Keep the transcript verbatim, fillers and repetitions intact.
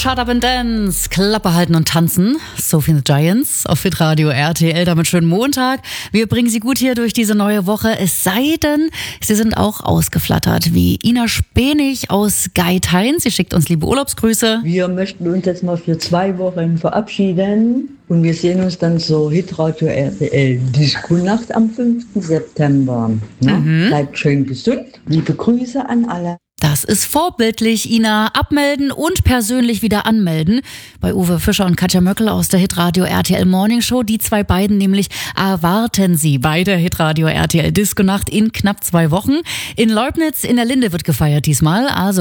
Shut Up and Dance, Klappe halten und tanzen. Sophie and the Giants auf Hitradio R T L. Damit schönen Montag. Wir bringen Sie gut hier durch diese neue Woche. Es sei denn, Sie sind auch ausgeflattert, wie Ina Spenig aus Geithain. Sie schickt uns liebe Urlaubsgrüße. Wir möchten uns jetzt mal für zwei Wochen verabschieden. Und wir sehen uns dann zur Hitradio R T L Disco-Nacht am fünften September. Na, mhm. Bleibt schön gesund. Liebe Grüße an alle. Das ist vorbildlich, Ina. Abmelden und persönlich wieder anmelden. Bei Uwe Fischer und Katja Möckel aus der Hitradio R T L Morning Show. Die zwei beiden nämlich erwarten Sie bei der Hitradio R T L Disco-Nacht in knapp zwei Wochen. In Leubnitz in der Linde wird gefeiert diesmal. Also